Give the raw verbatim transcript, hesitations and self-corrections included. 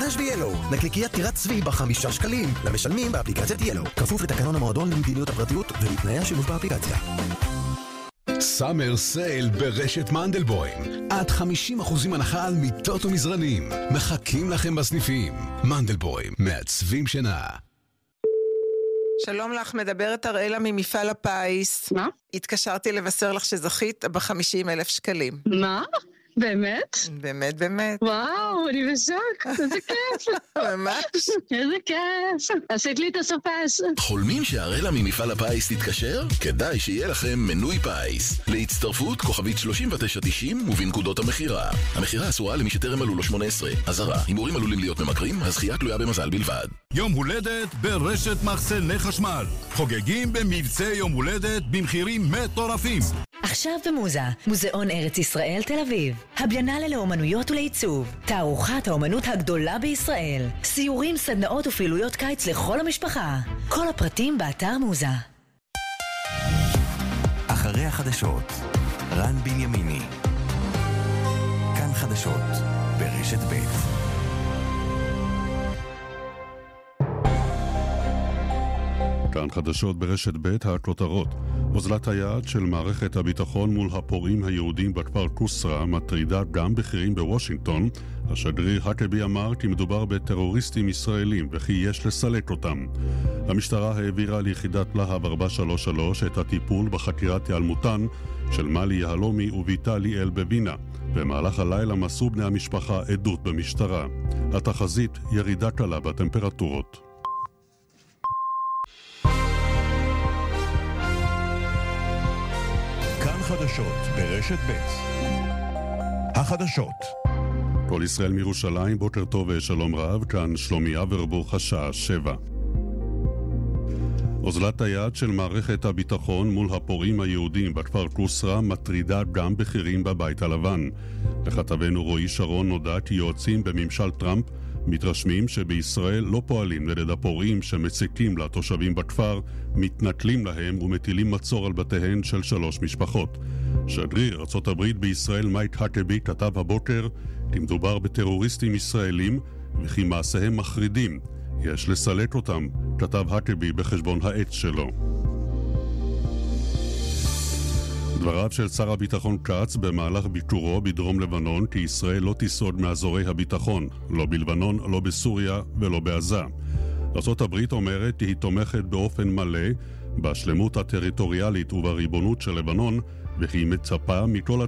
דש ב-ילו. נקניקיית טירת צבי בחמישה שקלים. למשלמים באפליקציית ילו. כפוף לתקנון המועדון למדיניות הפרטיות ולתנאי השימוש באפליקציה. סאמר סייל ברשת מנדלבוים. עד חמישים אחוז הנחה על מיטות ומזרנים. מחכים לכם בסניפים. מנדלבוים, מעצבים שינה. שלום לך, מדברת אראלה ממפעל הפיס. מה? התקשרתי לבשר לך שזכית ב-חמישים אלף שקלים. מה? באמת? באמת, באמת. וואו, אני בשוק, איזה כיף. ממש. איזה כיף. עשית לי את הסופש. חולמים שהאראלה ממפעל הפיס תתקשר? כדאי שיהיה לכם מנוי פיס. להצטרפות כוכבית שלושים ותשע תשעים ובנקודות המחירה. המחירה אסורה למי שטרם מלאו לו שמונה עשרה. אזהרה, הימורים עלולים להיות ממכרים, הזכייה תלויה במזל בלבד. יום הולדת ברשת מחסני חשמל. חוגגים במבצע יום הולדת במחירים מטורפים. עכשיו במוזה, מוזיאון ארץ ישראל תל אביב. הביאנלה לאומנויות ולעיצוב. תערוכת האומנות הגדולה בישראל. סיורים, סדנאות ופעילויות קיץ לכל המשפחה. כל הפרטים באתר מוזה. אחרי החדשות, רן בנימיני. כאן חדשות, ברשת ב'. כאן חדשות ברשת ב' הכותרות. אוזלת היד של מערכת הביטחון מול הפורעים היהודים בכפר קוסרה מטרידה גם בכירים בוושינגטון. השגריר הקבי אמר כי מדובר בטרוריסטים ישראלים וכי יש לסלק אותם. המשטרה העבירה ליחידת להב ארבע שלוש שלוש את הטיפול בחקירת היעלמותן של מלי יהלומי וביתה ליאל בבינה. במהלך הלילה מסרו בני המשפחה עדות במשטרה. התחזית ירידה קלה בטמפרטורות. חדשות ברשת ב'. החדשות. כל ישראל מירושלים, בוקר טוב ושלום רב, כאן שלומי אברבוך, השעה שבע. אוזלת היד של מערכת הביטחון מול הפורעים היהודים בכפר קוסרה מטרידה גם בכירים בבית הלבן. לכתבנו רועי שרון נודע כי יועצים בממשל טראמפ מתרשמים שבישראל לא פועלים נגד הפורעים שמציקים לתושבים בכפר, מתנכלים להם ומטילים מצור על בתיהן של שלוש משפחות. שגריר ארצות הברית בישראל מייק הקבי כתב הבוקר כי מדובר בטרוריסטים ישראלים וכי מעשיהם מחרידים. יש לסלק אותם, כתב הקבי בחשבון העץ שלו. דבריו של שר הביטחון קץ במהלך ביקורו בדרום לבנון כי ישראל לא תיסוג מאזורי הביטחון, לא בלבנון, לא בסוריה ולא בעזה. ארצות הברית אומרת כי היא תומכת באופן מלא בשלמות הטריטוריאלית ובריבונות של לבנון וכי היא מצפה מכל